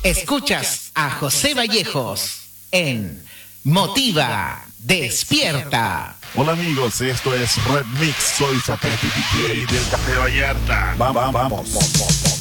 Escuchas a José Vallejos en Motiva Despierta. Hola amigos, esto es Red Mix. Soy Satélite DJ del Café Vallarta. Vamos.